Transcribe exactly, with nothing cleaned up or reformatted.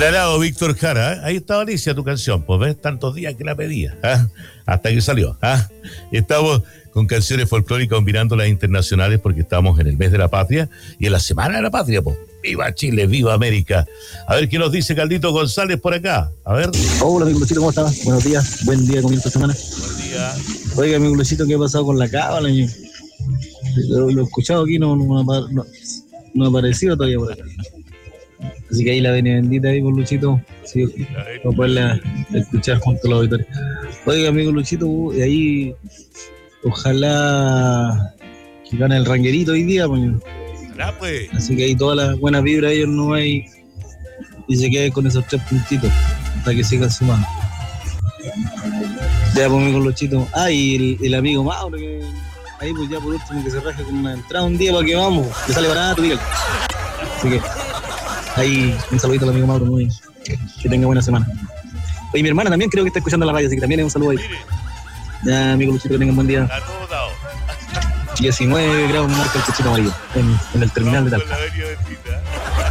El arado Víctor Jara, ¿eh? Ahí estaba Alicia, tu canción, pues ves, tantos días que la pedía, ¿eh? Hasta que salió. ¿eh? Estamos con canciones folclóricas combinando las internacionales porque estamos en el mes de la patria y en la semana de la patria, pues. ¡Viva Chile, viva América! A ver qué nos dice Caldito González por acá. A ver. Hola, mi Luchito, ¿cómo estás? Buenos días, buen día, comienzo de semana. Buen día. Oiga, mi Luchito, ¿qué ha pasado con la cábala? Lo, lo he escuchado aquí, no, no, no, no, no ha aparecido todavía por acá. Así que ahí la venia bendita ahí por Luchito, sí, para poderla escuchar junto a los auditores. Oiga, amigo Luchito, ahí ojalá que gane el ranguerito hoy día, pues. Pues. Así que ahí todas las buenas vibras ellos no hay y se quede con esos tres puntitos hasta que sigan sumando. Ya, pues, amigo Luchito. Ah, y el, el amigo Mauro, que ahí pues ya por último que se raje con una entrada un día para que vamos, que sale barato, dígale. Así que ahí un saludito al amigo Mauro, muy que, que tenga buena semana. Oye, mi hermana también creo que está escuchando la radio, así que también es un saludo ahí. Ya, amigo Luchito, que tenga un buen día. diecinueve grados marca el cochino amarillo en, en el terminal de Talca.